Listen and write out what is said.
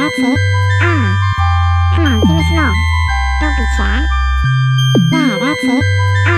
that's it. Ah. Come on, give me some more. Don't be shy. Yeah, that's it. Ah.